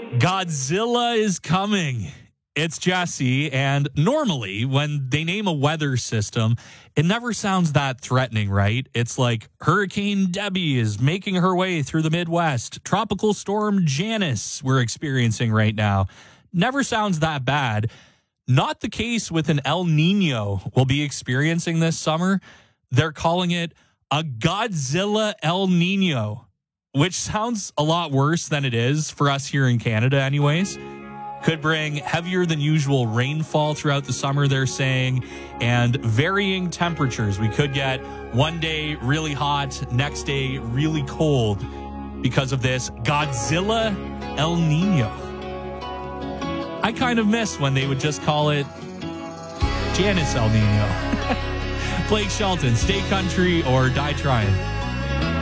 Godzilla is coming. It's Jesse, and normally when they name a weather system, it never sounds that threatening, right? It's like Hurricane Debbie is making her way through the Midwest. Tropical Storm Janice we're experiencing right now. Never sounds that bad. Not the case with an El Nino we'll be experiencing this summer. They're calling it a Godzilla El Nino, which sounds a lot worse than it is for us here in Canada anyways. Could bring heavier than usual rainfall throughout the summer, they're saying, and varying temperatures. We could get one day really hot, next day really cold because of this Godzilla El Nino. I kind of miss when they would just call it Janice El Nino. Blake Shelton, Stay Country or Die Trying.